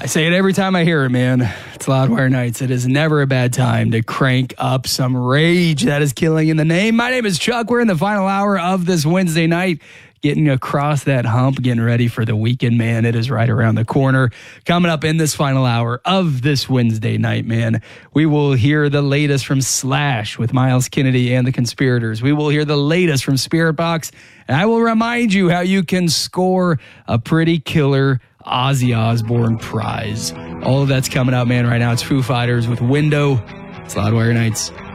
say it every time I hear it, man. It's Loudwire Nights. It is never a bad time to crank up some rage that is killing in the name. My name is Chuck. We're in the final hour of this Wednesday night, getting across that hump, getting ready for the weekend, man. It is right around the corner. Coming up in this final hour of this Wednesday night, man, we will hear the latest from Slash with Miles Kennedy and the Conspirators. We will hear the latest from Spirit Box, and I will remind you how you can score a pretty killer Ozzy Osbourne prize. All of that's coming up, man, right now. It's Foo Fighters with Window. It's Loudwire Nights.